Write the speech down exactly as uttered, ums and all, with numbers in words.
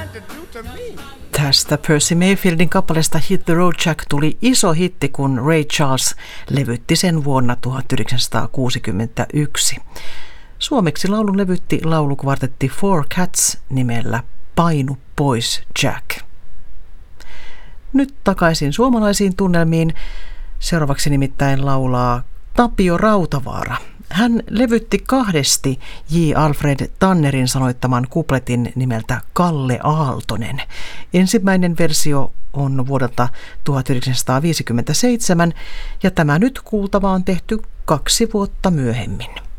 Tästä Percy Mayfieldin kappaleesta Hit the Road Jack tuli iso hitti, kun Ray Charles levytti sen vuonna tuhatyhdeksänsataakuusikymmentäyksi. Suomeksi laulun levytti laulukvartetti Four Cats nimellä Painu pois Jack. Nyt takaisin suomalaisiin tunnelmiin. Seuraavaksi nimittäin laulaa Tapio Rautavaara. Hän levytti kahdesti J. Alfred Tannerin sanoittaman kupletin nimeltä Kalle Aaltonen. Ensimmäinen versio on vuodelta tuhatyhdeksänsataaviisikymmentäseitsemän ja tämä nyt kuultava on tehty kaksi vuotta myöhemmin.